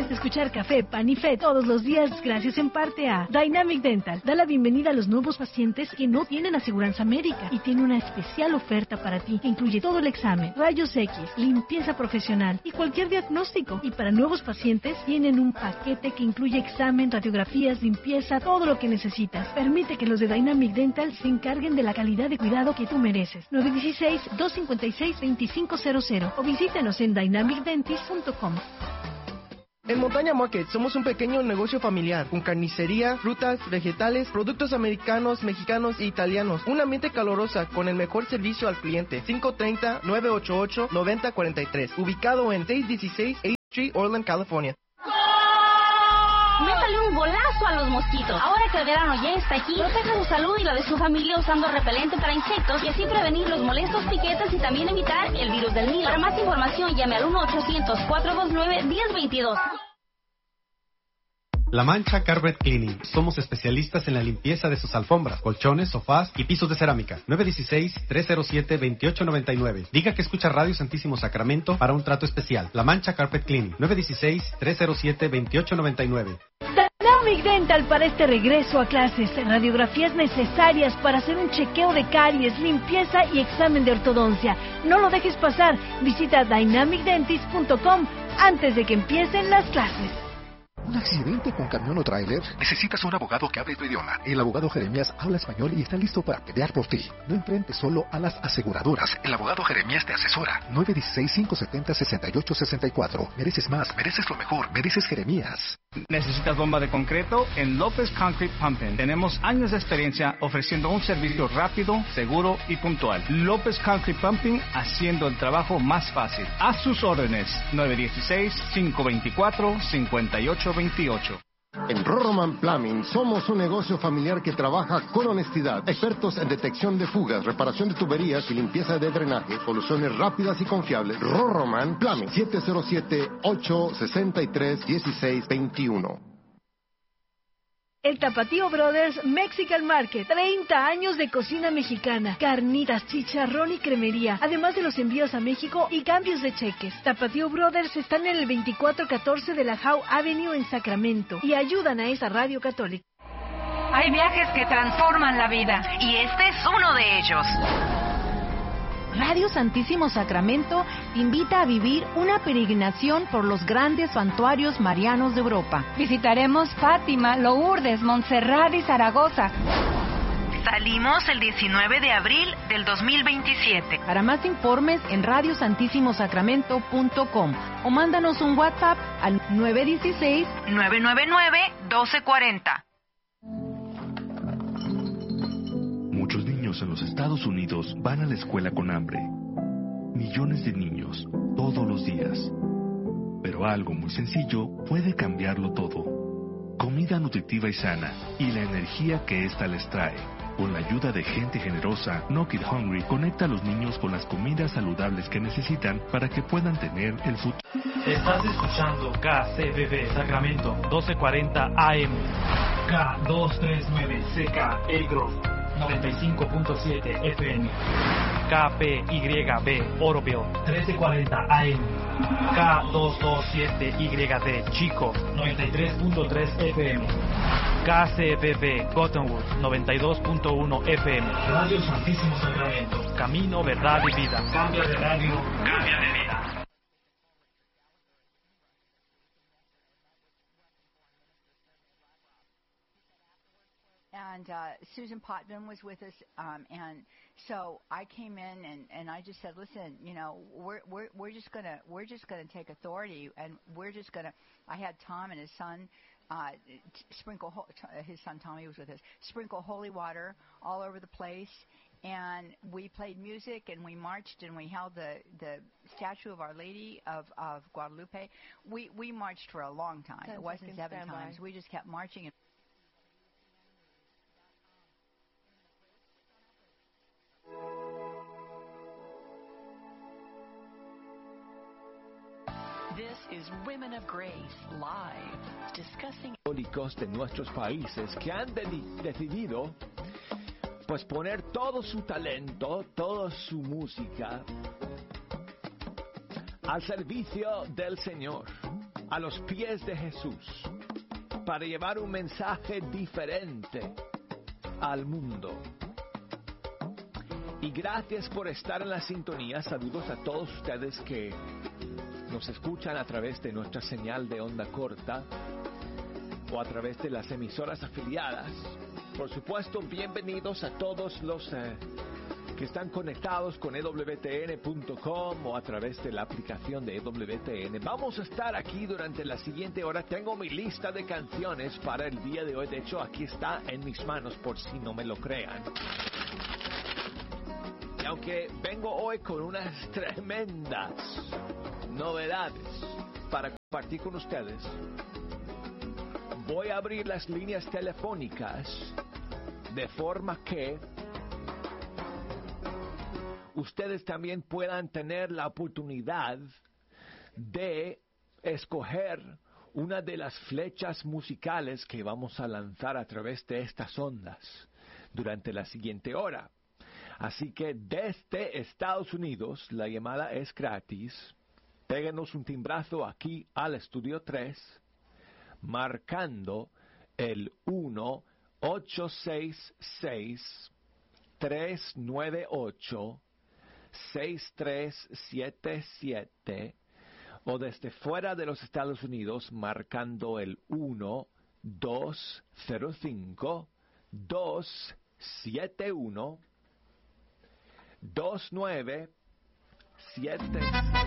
Puedes escuchar Café, Pan y Fe todos los días gracias en parte a Dynamic Dental. Da la bienvenida a los nuevos pacientes que no tienen aseguranza médica y tiene una especial oferta para ti que incluye todo el examen, rayos X, limpieza profesional y cualquier diagnóstico. Y para nuevos pacientes tienen un paquete que incluye examen, radiografías, limpieza, todo lo que necesitas. Permite que los de Dynamic Dental se encarguen de la calidad de cuidado que tú mereces. 916-256-2500 o visítanos en dynamicdentist.com. En Montaña Market somos un pequeño negocio familiar con carnicería, frutas, vegetales, productos americanos, mexicanos e italianos. Un ambiente calurosa con el mejor servicio al cliente. 530-988-9043. Ubicado en 616 8th Street, Orland, California. Métale un golazo a los mosquitos. Ahora que el verano ya está aquí, proteja su salud y la de su familia usando repelente para insectos y así prevenir los molestos piquetes y también evitar el virus del Nilo. Para más información, llame al 1-800-429-1022. La Mancha Carpet Cleaning. Somos especialistas en la limpieza de sus alfombras, colchones, sofás y pisos de cerámica. 916-307-2899. Diga que escucha Radio Santísimo Sacramento para un trato especial. La Mancha Carpet Cleaning. 916-307-2899. Dynamic Dental para este regreso a clases. Radiografías necesarias para hacer un chequeo de caries, limpieza y examen de ortodoncia. No lo dejes pasar. Visita dynamicdentist.com antes de que empiecen las clases. ¿Un accidente con camión o tráiler? Necesitas un abogado que hable tu idioma. El abogado Jeremías habla español y está listo para pelear por ti. No enfrentes solo a las aseguradoras. El abogado Jeremías te asesora. 916-570-6864. Mereces más, mereces lo mejor, mereces Jeremías. ¿Necesitas bomba de concreto? En López Concrete Pumping tenemos años de experiencia ofreciendo un servicio rápido, seguro y puntual. López Concrete Pumping, haciendo el trabajo más fácil. A sus órdenes. 916-524-5828. En Roroman Plumbing somos un negocio familiar que trabaja con honestidad. Expertos en detección de fugas, reparación de tuberías y limpieza de drenaje. Soluciones rápidas y confiables. Roroman Plumbing. 707-863-1621. El Tapatío Brothers Mexican Market. 30 años de cocina mexicana. Carnitas, chicharrón y cremería. Además de los envíos a México y cambios de cheques. Tapatío Brothers están en el 2414 de la Howe Avenue en Sacramento. Y ayudan a esa radio católica. Hay viajes que transforman la vida. Y este es uno de ellos. Radio Santísimo Sacramento te invita a vivir una peregrinación por los grandes santuarios marianos de Europa. Visitaremos Fátima, Lourdes, Montserrat y Zaragoza. Salimos el 19 de abril del 2027. Para más informes en radiosantissimosacramento.com o mándanos un WhatsApp al 916-999-1240. Muchos niños en los Estados Unidos van a la escuela con hambre. Millones de niños, todos los días. Pero algo muy sencillo puede cambiarlo todo. Comida nutritiva y sana, y la energía que ésta les trae. Con la ayuda de gente generosa, No Kid Hungry conecta a los niños con las comidas saludables que necesitan para que puedan tener el futuro. Estás escuchando KCBB Sacramento 1240 AM. K239CK El Grove 95.7 FM. KPYB Oroville 1340 AM. K227YD Chico 93.3 FM. KCBB Cottonwood 92.1 FM. Radio Santísimo Sacramento. Camino, verdad y vida. Cambia de radio, cambia de vida. And Susan Potvin was with us, and so I came in and I just said, listen, you know, we're just gonna take authority, and we're just gonna. I had Tom and his son sprinkle. His son Tommy was with us. Sprinkle holy water all over the place, and we played music and we marched and we held the statue of Our Lady of Guadalupe. We marched for a long time. It wasn't 7 times. We just kept marching. This is Women of Grace Live, discussing católicos de nuestros países que han decidido pues poner todo su talento, toda su música al servicio del Señor, a los pies de Jesús para llevar un mensaje diferente al mundo. Y gracias por estar en la sintonía. Saludos a todos ustedes que nos escuchan a través de nuestra señal de onda corta o a través de las emisoras afiliadas. Por supuesto, bienvenidos a todos los que están conectados con EWTN.com o a través de la aplicación de EWTN. Vamos a estar aquí durante la siguiente hora. Tengo mi lista de canciones para el día de hoy. De hecho, aquí está en mis manos por si no me lo crean. Y aunque vengo hoy con unas tremendas novedades para compartir con ustedes, voy a abrir las líneas telefónicas de forma que ustedes también puedan tener la oportunidad de escoger una de las flechas musicales que vamos a lanzar a través de estas ondas durante la siguiente hora. Así que desde Estados Unidos la llamada es gratis. Péguenos un timbrazo aquí al estudio 3, marcando el 1-866-398-6377 o desde fuera de los Estados Unidos marcando el 1-205-271-2976.